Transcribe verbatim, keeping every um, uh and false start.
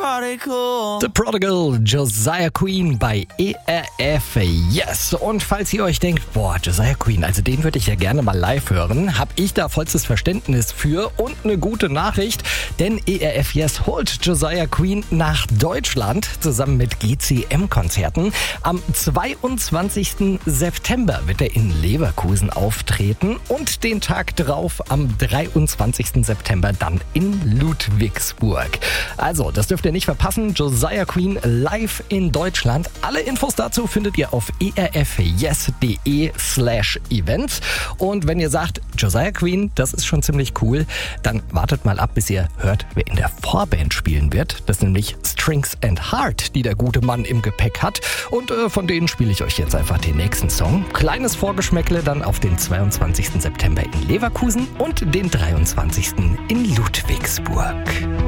prodigal. The Prodigal, Josiah Queen bei E R F. Yes. Und falls ihr euch denkt, boah, Josiah Queen, also den würde ich ja gerne mal live hören, habe ich da vollstes Verständnis für und eine gute Nachricht, denn E R F Yes holt Josiah Queen nach Deutschland zusammen mit G C M-Konzerten. Am zweiundzwanzigsten September wird er in Leverkusen auftreten und den Tag drauf am dreiundzwanzigsten September dann in Ludwigsburg. Also, das dürft ihr nicht verpassen. Josiah Queen live in Deutschland. Alle Infos dazu findet ihr auf erfyes.de slash events. Und wenn ihr sagt, Josiah Queen, das ist schon ziemlich cool, dann wartet mal ab, bis ihr hört, wer in der Vorband spielen wird. Das ist nämlich Strings and Heart, die der gute Mann im Gepäck hat. Und äh, von denen spiele ich euch jetzt einfach den nächsten Song. Kleines Vorgeschmäckle dann auf den zweiundzwanzigsten September in Leverkusen und den dreiundzwanzigsten in Ludwigsburg.